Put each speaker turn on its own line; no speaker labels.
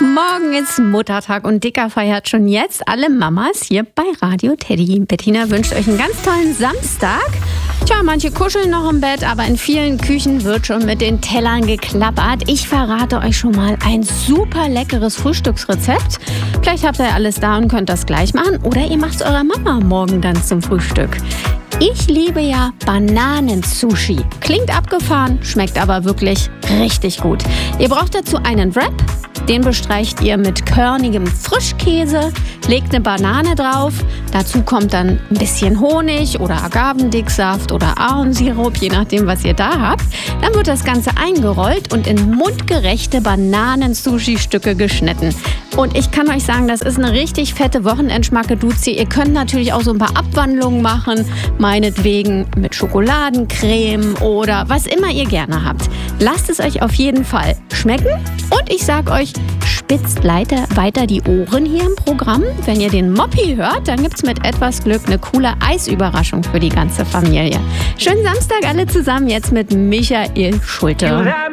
Morgen ist Muttertag und Dicker feiert schon jetzt alle Mamas hier bei Radio Teddy. Bettina wünscht euch einen ganz tollen Samstag. Tja, manche kuscheln noch im Bett, aber in vielen Küchen wird schon mit den Tellern geklappert. Ich verrate euch schon mal ein super leckeres Frühstücksrezept. Vielleicht habt ihr alles da und könnt das gleich machen oder ihr macht es eurer Mama morgen dann zum Frühstück. Ich liebe ja Bananen-Sushi. Klingt abgefahren, schmeckt aber wirklich richtig gut. Ihr braucht dazu einen Wrap. Den bestreicht ihr mit körnigem Frischkäse, legt eine Banane drauf. Dazu kommt dann ein bisschen Honig oder Agavendicksaft oder Ahornsirup, je nachdem, was ihr da habt. Dann wird das Ganze eingerollt und in mundgerechte Bananen-Sushi-Stücke geschnitten. Und ich kann euch sagen, das ist eine richtig fette Wochenendschmackeduze. Ihr könnt natürlich auch so ein paar Abwandlungen machen, meinetwegen mit Schokoladencreme oder was immer ihr gerne habt. Lasst es euch auf jeden Fall schmecken und ich sag euch, spitzt weiter die Ohren hier im Programm. Wenn ihr den Moppi hört, dann gibt's mit etwas Glück eine coole Eisüberraschung für die ganze Familie. Schönen Samstag alle zusammen jetzt mit Michael Schulte.